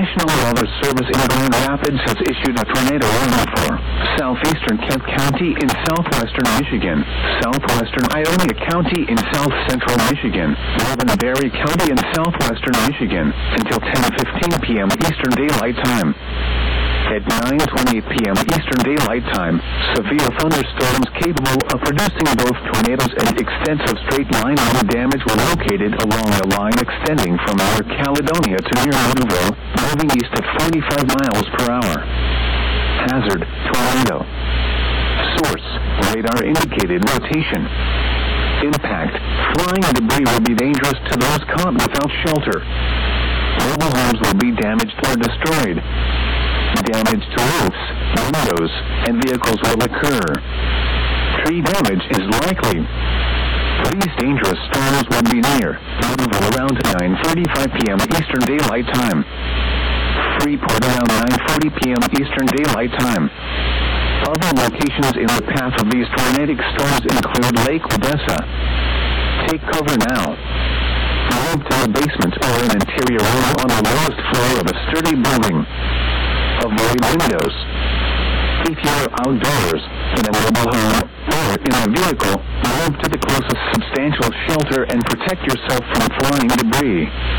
National Weather Service in Grand Rapids has issued a tornado warning for southeastern Kent County in southwestern Michigan, southwestern Ionia County in south-central Michigan, northern Berry County in southwestern Michigan, until 10:15 p.m. Eastern Daylight Time. At 9:28 p.m. Eastern Daylight Time, severe thunderstorms capable of producing both tornadoes and extensive straight-line wind damage were located along a line extending from Near Caledonia to near Woodville, moving east at 45 miles per hour. Hazard: tornado. Source: radar-indicated rotation. Impact: flying debris will be dangerous to those caught without shelter. Mobile homes will be damaged or destroyed. Damage to roofs, windows, and vehicles will occur. Tree damage is likely. These dangerous storms will be near Woodville around 9:35 p.m. Eastern Daylight Time. Freeport around 9:40 p.m. Eastern Daylight Time. Other locations in the path of these tornadic storms include Lake Odessa. Take cover now. Move to a basement or an interior room on the lowest floor of a sturdy building. Avoid windows. If you are outdoors, in a mobile home, or in a vehicle, move to the closest substantial shelter and protect yourself from flying debris.